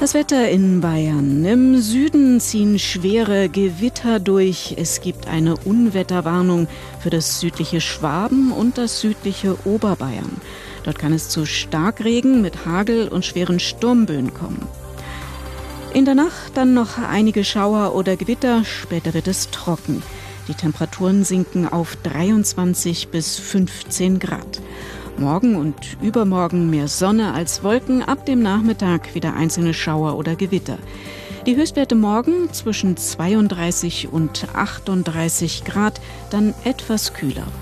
Das Wetter in Bayern. Im Süden ziehen schwere Gewitter durch. Es gibt eine Unwetterwarnung für das südliche Schwaben und das südliche Oberbayern. Dort kann es zu Starkregen mit Hagel und schweren Sturmböen kommen. In der Nacht dann noch einige Schauer oder Gewitter, später wird es trocken. Die Temperaturen sinken auf 23 bis 15 Grad. Morgen und übermorgen mehr Sonne als Wolken, ab dem Nachmittag wieder einzelne Schauer oder Gewitter. Die Höchstwerte morgen zwischen 32 und 38 Grad, dann etwas kühler.